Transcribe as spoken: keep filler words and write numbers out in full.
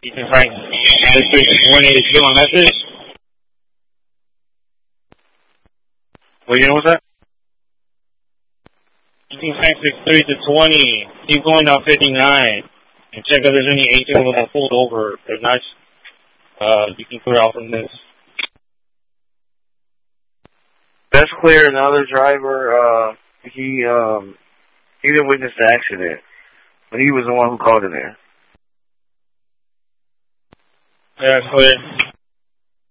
Ethan Frank, one eighty-two on message. What unit was that? Ethan Frank sixty-three to twenty. Keep going down fifty-nine. And check if there's any eighteen that pulled over. If not, uh, you can clear out from this. That's clear. Another driver, uh, he, um, he didn't witness the accident, but he was the one who called in there. Yeah, clear.